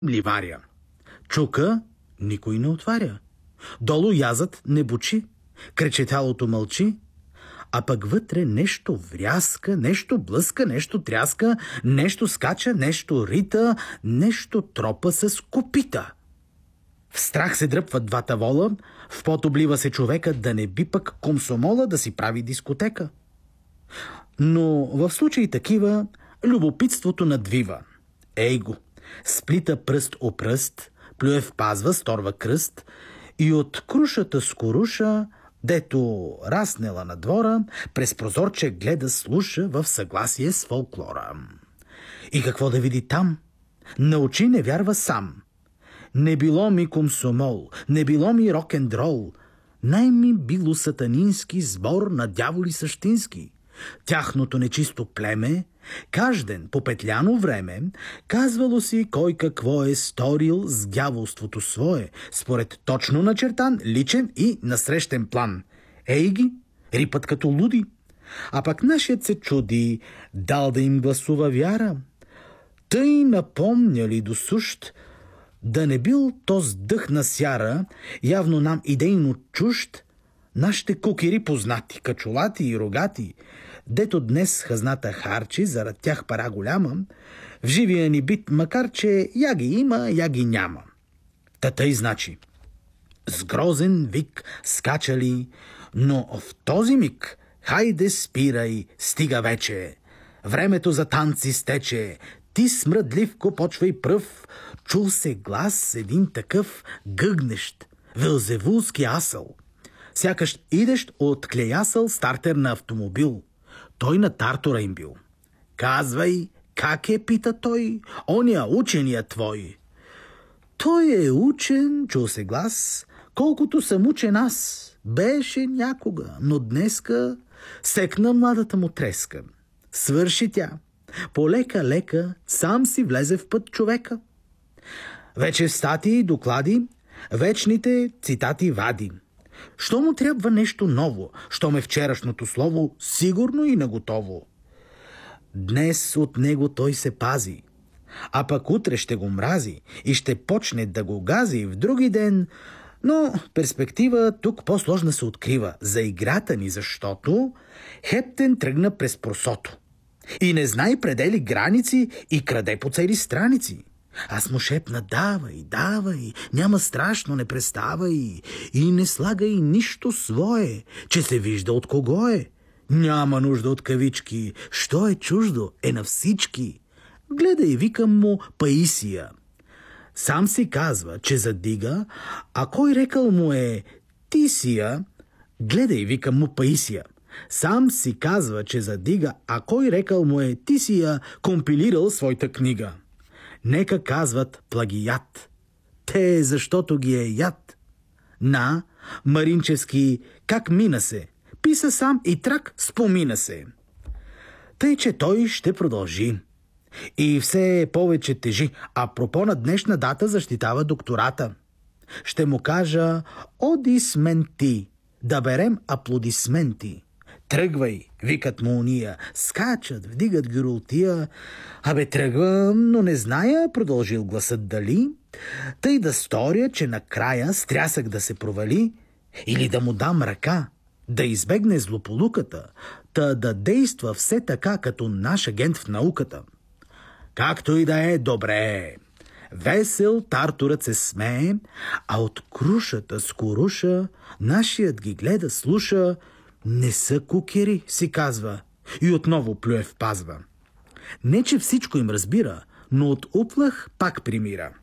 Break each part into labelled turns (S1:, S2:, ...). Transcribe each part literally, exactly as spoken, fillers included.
S1: ливаря. Чука, никой не отваря. Долу язът не бучи, кречеталото мълчи, а пък вътре нещо врязка, нещо блъска, нещо тряска, нещо скача, нещо рита, нещо тропа с копита. В страх се дръпват двата вола, в пот облива се човека, да не би пък комсомола да си прави дискотека. Но в случаи такива любопитството надвива. Ей го, сплита пръст о пръст, плюе в пазва, сторва кръст и от крушата с коруша, дето раснела на двора, през прозорче гледа, слуша в съгласие с фолклора. И какво да види там? На очи не вярва сам. Не било ми комсомол, не било ми рок-н-дрол, най-ми било сатанински сбор на дяволи същински. Тяхното нечисто племе, кажден по петляно време, казвало си кой какво е сторил с дяволството свое, според точно начертан, личен и насрещен план. Ей ги, рипът като луди. А пък нашият се чуди, дал да им гласува вяра. Тъй напомняли до сущ, да не бил тоз дъх на сяра, явно нам идейно чужд, нашите кукери познати, качулати и рогати, дето днес хазната харчи, зарад тях пара голяма, в живия ни бит, макар че я ги има, я ги няма. Та тъй значи. С грозен вик скачали, но в този миг хайде спирай, стига вече. Времето за танци стече, ти смръдливко почвай пръв. Чул се глас един такъв гъгнещ, велзевулски асъл. Сякаш идещ от клеясъл стартер на автомобил. Той на тартора им бил. Казвай, как е, пита той, оня учения твой. Той е учен, чул се глас, колкото съм учен аз. Беше някога, но днеска секна младата му треска. Свърши тя. Полека-лека сам си влезе в път човека. Вече в статии, доклади, вечните цитати вади. Що му трябва нещо ново, що ме вчерашното слово сигурно и наготово. Днес от него той се пази, а пък утре ще го мрази и ще почне да го гази в други ден, но перспектива тук по-сложна се открива за играта ни, защото Хептен тръгна през просото и не знай предели граници и краде по цели страници. Аз му шепна: давай, давай, няма страшно, не преставай и не слагай нищо свое, че се вижда от кого е. Няма нужда от кавички, що е чуждо, е на всички. Гледай, викам му Паисия. Сам си казва, че задига, а кой рекал му е Тисия? Гледай, викам му Паисия. Сам си казва, че задига, а кой рекал му е Тисия, компилирал своята книга. Нека казват плагият. Те, защото ги е яд. На, Маринчевски, как мина се. Писа сам и трак спомина се. Тъй, че той ще продължи. И все повече тежи. Апропо на днешна дата защитава доктората. Ще му кажа одисменти, да берем аплодисменти. Тръгвай, викат му уния, скачат, вдигат гюрултия. Абе, тръгвам, но не зная, продължил гласът, дали тъй да сторя, че накрая стрясък да се провали, или да му дам ръка, да избегне злополуката, та да действа все така, като наш агент в науката. Както и да е, добре. Весел тартурът се смее, а от крушата с коруша нашият ги гледа, слуша. Не са кукери, си казва, и отново плюе в пазва. Не, че всичко им разбира, но от уплах пак примира.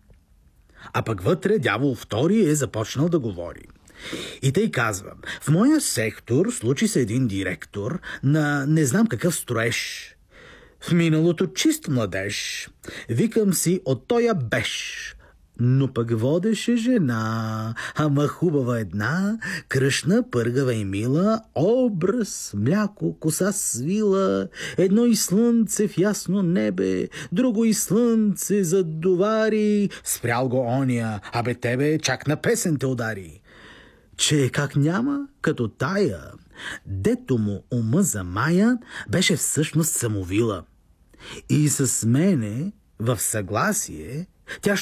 S1: А пък вътре дявол втори е започнал да говори. И тъй казва: в моя сектор случи се един директор на не знам какъв строеж. В миналото чист младеж, викам си от тоя беш. Но пък водеше жена, ама хубава една, кръшна, пъргава и мила, образ, мляко, коса свила, едно и слънце в ясно небе, друго и слънце задувари, спрял го оня, абе тебе чак на песен те удари. Че как няма, като тая, дето му ума за Мая, беше всъщност самовила. И с мене в съгласие Тя